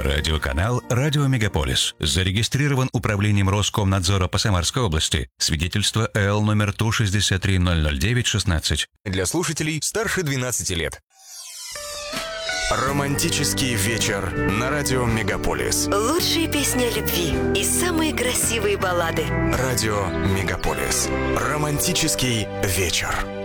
Радиоканал «Радио Мегаполис». Зарегистрирован Управлением Роскомнадзора по Самарской области. Свидетельство ЭЛ номер ТУ-63009-16. Для слушателей старше 12 лет. Романтический вечер на радио Мегаполис. Лучшие песни о любви и самые красивые баллады. Радио Мегаполис. Романтический вечер.